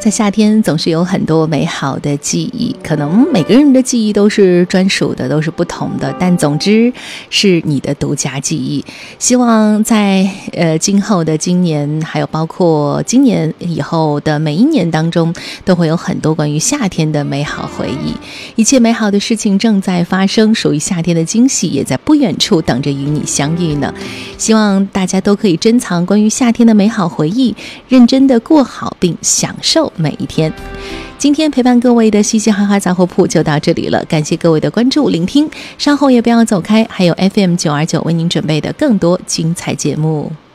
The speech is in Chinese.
在夏天总是有很多美好的记忆，可能每个人的记忆都是专属的，都是不同的，但总之是你的独家记忆。希望在今后的今年，还有包括今年以后的每一年当中，都会有很多关于夏天的美好回忆。一切美好的事情正在发生，属于夏天的惊喜也在不远处等着与你相遇呢。希望大家都可以珍藏关于夏天的美好回忆，认真的过好并享受每一天。今天陪伴各位的嘻嘻哈哈杂货铺就到这里了，感谢各位的关注聆听，稍后也不要走开，还有 FM 929为您准备的更多精彩节目。